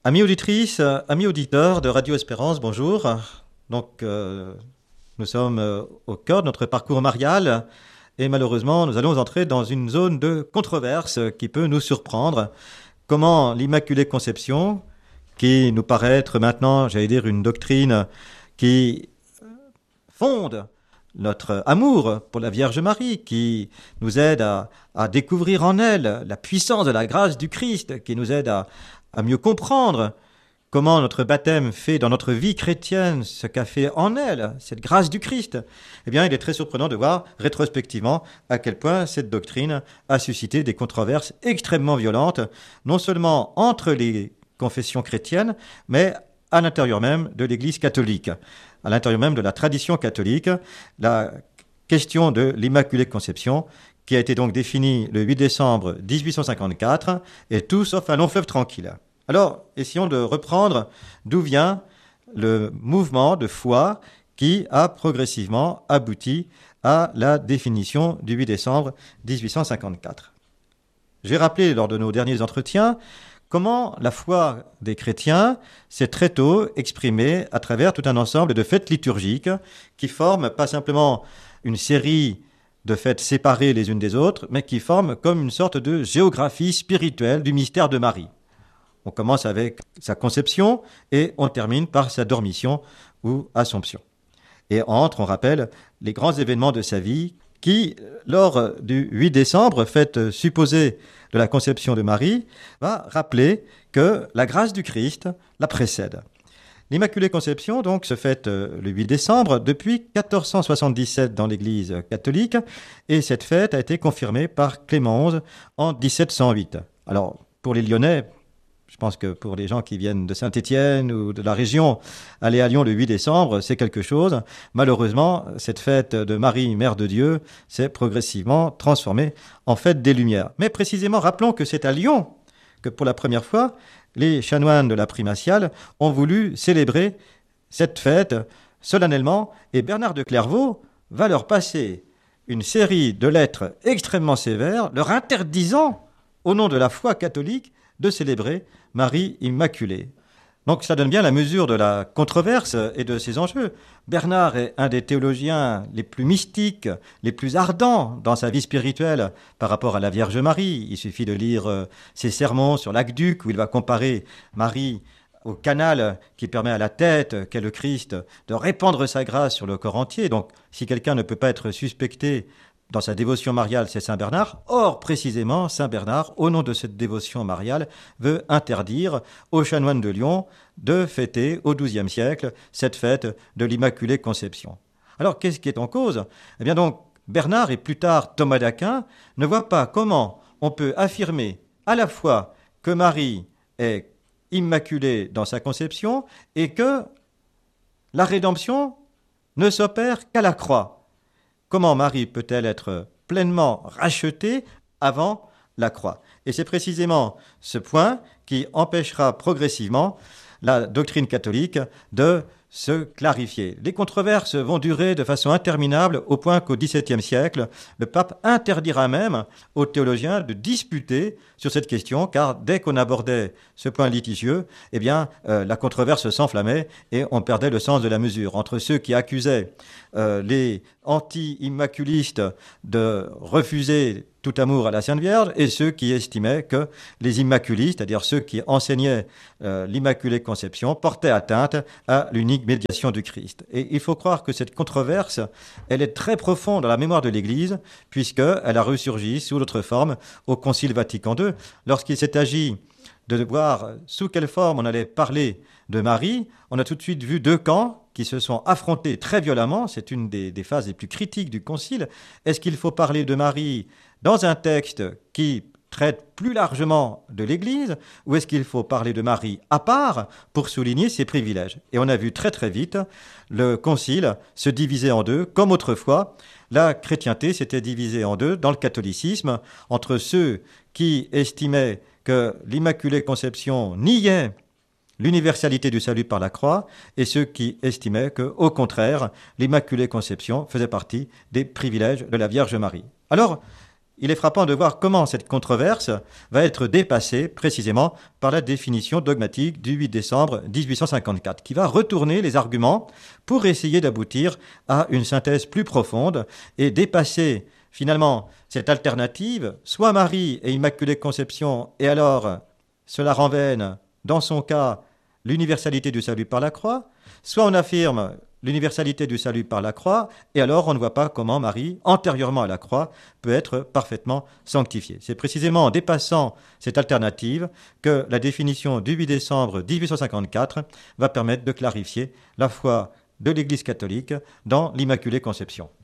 Amis auditrices, amis auditeurs de Radio Espérance, bonjour. Donc, nous sommes au cœur de notre parcours marial et malheureusement, nous allons entrer dans une zone de controverse qui peut nous surprendre. Comment l'Immaculée Conception, qui nous paraît être maintenant, une doctrine qui fonde notre amour pour la Vierge Marie, qui nous aide à découvrir en elle la puissance de la grâce du Christ, qui nous aide à mieux comprendre comment notre baptême fait dans notre vie chrétienne ce qu'a fait en elle, cette grâce du Christ. Eh bien, il est très surprenant de voir rétrospectivement à quel point cette doctrine a suscité des controverses extrêmement violentes, non seulement entre les confessions chrétiennes, mais à l'intérieur même de l'Église catholique, à l'intérieur même de la tradition catholique. La question de l'Immaculée Conception, qui a été donc définie le 8 décembre 1854, et tout sauf un long fleuve tranquille. Alors, essayons de reprendre d'où vient le mouvement de foi qui a progressivement abouti à la définition du 8 décembre 1854. J'ai rappelé lors de nos derniers entretiens comment la foi des chrétiens s'est très tôt exprimée à travers tout un ensemble de fêtes liturgiques qui forment pas simplement une série de fêtes séparées les unes des autres, mais qui forment comme une sorte de géographie spirituelle du mystère de Marie. On commence avec sa conception et on termine par sa dormition ou assomption. Et entre, on rappelle, les grands événements de sa vie qui, lors du 8 décembre, fête supposée de la conception de Marie, va rappeler que la grâce du Christ la précède. L'Immaculée Conception, donc, se fête le 8 décembre depuis 1477 dans l'Église catholique, et cette fête a été confirmée par Clément XI en 1708. Alors, pour les Lyonnais, je pense que pour les gens qui viennent de Saint-Étienne ou de la région, aller à Lyon le 8 décembre, c'est quelque chose. Malheureusement, cette fête de Marie, Mère de Dieu, s'est progressivement transformée en fête des Lumières. Mais précisément, rappelons que c'est à Lyon que pour la première fois, les chanoines de la primatiale ont voulu célébrer cette fête solennellement, et Bernard de Clairvaux va leur passer une série de lettres extrêmement sévères, leur interdisant, au nom de la foi catholique, de célébrer Marie Immaculée. Donc ça donne bien la mesure de la controverse et de ses enjeux. Bernard est un des théologiens les plus mystiques, les plus ardents dans sa vie spirituelle par rapport à la Vierge Marie. Il suffit de lire ses sermons sur l'aqueduc où il va comparer Marie au canal qui permet à la tête, qu'est le Christ, de répandre sa grâce sur le corps entier. Donc si quelqu'un ne peut pas être suspecté dans sa dévotion mariale, c'est Saint Bernard. Or, précisément, Saint Bernard, au nom de cette dévotion mariale, veut interdire aux chanoines de Lyon de fêter au XIIe siècle cette fête de l'Immaculée Conception. Alors, qu'est-ce qui est en cause ? Eh bien donc, Bernard et plus tard Thomas d'Aquin ne voient pas comment on peut affirmer à la fois que Marie est immaculée dans sa conception et que la rédemption ne s'opère qu'à la croix. Comment Marie peut-elle être pleinement rachetée avant la croix ? Et c'est précisément ce point qui empêchera progressivement la doctrine catholique de se clarifier. Les controverses vont durer de façon interminable au point qu'au XVIIe siècle, le pape interdira même aux théologiens de disputer sur cette question, car dès qu'on abordait ce point litigieux, eh bien, la controverse s'enflammait et on perdait le sens de la mesure. Entre ceux qui accusaient les anti-immaculistes de refuser tout amour à la Sainte Vierge et ceux qui estimaient que les immaculistes, c'est-à-dire ceux qui enseignaient l'Immaculée Conception, portaient atteinte à l'unique médiation du Christ. Et il faut croire que cette controverse, elle est très profonde dans la mémoire de l'Église, puisqu'elle a ressurgi sous d'autres formes au Concile Vatican II, lorsqu'il s'est agi de voir sous quelle forme on allait parler de Marie. On a tout de suite vu deux camps qui se sont affrontés très violemment. C'est une des phases les plus critiques du Concile. Est-ce qu'il faut parler de Marie dans un texte qui traite plus largement de l'Église, ou est-ce qu'il faut parler de Marie à part pour souligner ses privilèges ? Et on a vu très très vite le Concile se diviser en deux, comme autrefois la chrétienté s'était divisée en deux dans le catholicisme, entre ceux qui estimaient que l'Immaculée Conception niait l'universalité du salut par la croix, et ceux qui estimaient que, au contraire, l'Immaculée Conception faisait partie des privilèges de la Vierge Marie. Alors, il est frappant de voir comment cette controverse va être dépassée précisément par la définition dogmatique du 8 décembre 1854, qui va retourner les arguments pour essayer d'aboutir à une synthèse plus profonde et dépasser finalement cette alternative, soit Marie et Immaculée Conception, et alors cela renverse, dans son cas, l'universalité du salut par la croix, soit on affirme l'universalité du salut par la croix, et alors on ne voit pas comment Marie, antérieurement à la croix, peut être parfaitement sanctifiée. C'est précisément en dépassant cette alternative que la définition du 8 décembre 1854 va permettre de clarifier la foi de l'Église catholique dans l'Immaculée Conception.